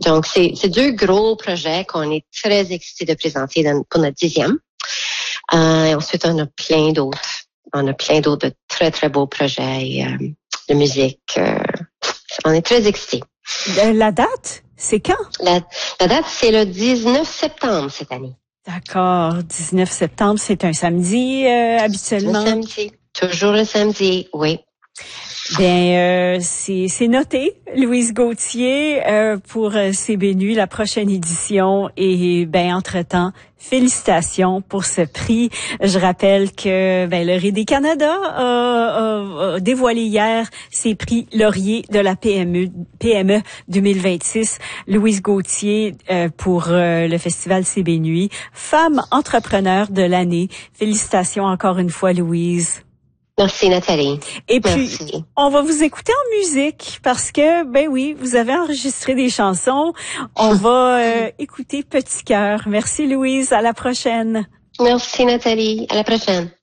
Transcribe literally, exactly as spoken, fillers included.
Donc, c'est, c'est deux gros projets qu'on est très excités de présenter dans, pour notre dixième. Euh, et ensuite, on a plein d'autres. On a plein d'autres de très, très beaux projets euh, de musique. Euh, on est très excités. La date, c'est quand? La, la date, c'est le dix-neuf septembre cette année. D'accord. dix-neuf septembre, c'est un samedi euh, habituellement? Le samedi. Toujours le samedi, oui. Bien, euh, c'est, c'est noté, Louise Gauthier, euh, pour euh, C B N U, la prochaine édition. Et ben entre-temps, félicitations pour ce prix. Je rappelle que ben, le R D Canada a, a, a dévoilé hier ses prix lauriers de la P M E, P M E deux mille vingt-six. Louise Gauthier euh, pour euh, le festival C B N U, femme entrepreneur de l'année. Félicitations encore une fois, Louise. Merci, Nathalie. Et puis, Merci. On va vous écouter en musique parce que, ben oui, vous avez enregistré des chansons. On va euh, écouter Petit Cœur. Merci, Louise. À la prochaine. Merci, Nathalie. À la prochaine.